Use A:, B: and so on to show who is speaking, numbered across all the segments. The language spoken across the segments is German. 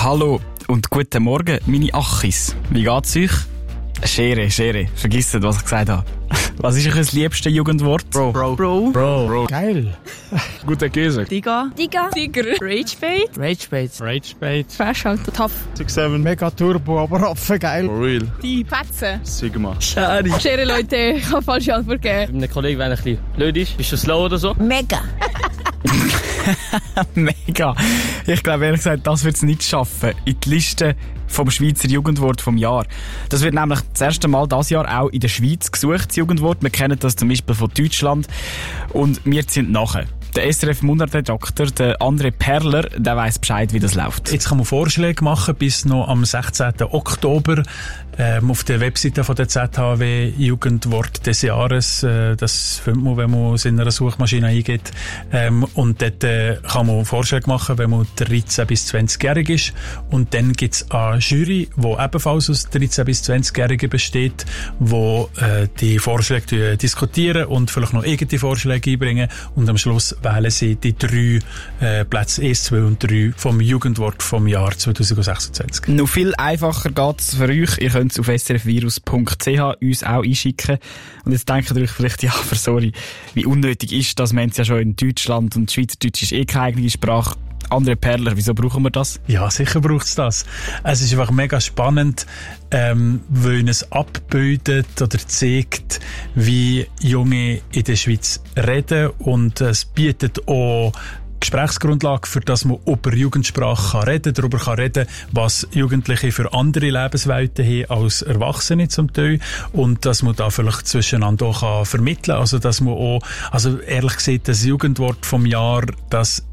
A: Hallo und guten Morgen, meine Achis. Wie geht's euch? Schere, vergisst nicht, was ich gesagt habe. Was ist euch das liebste Jugendwort?
B: Bro.
C: Geil.
B: Guter Käse.
D: Tiger.
B: Ragebait.
D: Fresh out, tough.
B: 6-7.
C: Mega Turbo, aber Affe geil.
B: For real.
D: Die Fetze.
B: Sigma.
A: Schade.
D: Schere, Leute, ich habe falsche Antwort gegeben.
E: Wenn ein Kollege ein bisschen blöd ist er slow oder so?
D: Mega.
A: Mega. Ich glaube, ehrlich gesagt, das wird es nicht schaffen in die Liste vom Schweizer Jugendwort vom Jahr. Das wird nämlich das erste Mal dieses Jahr auch in der Schweiz gesucht, das Jugendwort. Wir kennen das zum Beispiel von Deutschland. Und wir sind nachher. Der SRF-Mundartredakteur, der André Perler, der weiss Bescheid, wie das läuft.
F: Jetzt kann man Vorschläge machen bis noch am 16. Oktober auf der Webseite von der ZHW Jugendwort des Jahres. Das findet man, wenn man es in einer Suchmaschine eingibt. Und dort kann man Vorschläge machen, wenn man 13- bis 20-jährig ist. Und dann gibt es eine Jury, die ebenfalls aus 13- bis 20-Jährigen besteht, die die Vorschläge diskutieren und vielleicht noch eigene Vorschläge einbringen. Und am Schluss wählen sie die 3 Plätze 1, 2 und 3 vom Jugendwort vom Jahr 2026.
A: Noch viel einfacher geht's für euch. Ihr könnt es auf srfvirus.ch uns auch einschicken. Und jetzt denkt ihr euch vielleicht, ja, aber sorry, wie unnötig ist das? Wir haben es ja schon in Deutschland und Schweizerdeutsch ist keine eigene Sprache. André Perler, wieso brauchen wir das?
F: Ja, sicher braucht's das. Es ist einfach mega spannend, weil es abbildet oder zeigt, wie Junge in der Schweiz reden, und es bietet auch Gesprächsgrundlage, für das man über Jugendsprache reden kann, darüber kann reden, was Jugendliche für andere Lebenswelten haben als Erwachsene zum Teil, und dass man da vielleicht zwischeneinander auch vermitteln kann. Also, dass man auch, also ehrlich gesagt, das Jugendwort vom Jahr, das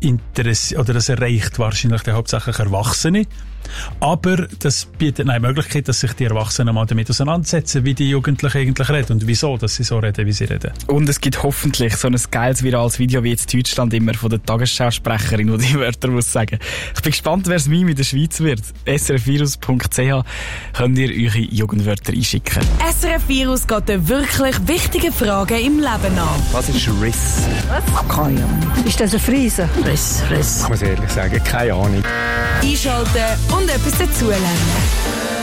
F: erreicht wahrscheinlich hauptsächlich Erwachsene. Aber das bietet eine Möglichkeit, dass sich die Erwachsenen mal damit auseinandersetzen, wie die Jugendlichen eigentlich reden und wieso, dass sie so reden, wie sie reden.
A: Und es gibt hoffentlich so ein geiles virales Video wie jetzt in Deutschland immer von der Tagesschausprecherin, die die Wörter muss sagen. Ich bin gespannt, wer es Meme in der Schweiz wird. srfvirus.ch könnt ihr eure Jugendwörter einschicken.
G: SRF Virus geht den wirklich wichtigen Fragen im Leben an.
H: Was ist Riss?
D: Keine Ahnung. Ist das ein Friese?
H: Riss. Ich muss ehrlich sagen, keine Ahnung.
G: Einschalten und etwas dazulernen.